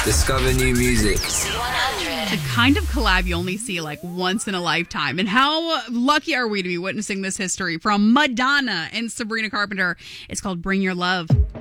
Discover new music. The kind of collab you only see like once in a lifetime. And how lucky are we to be witnessing this history from Madonna and Sabrina Carpenter? It's called Bring Your Love.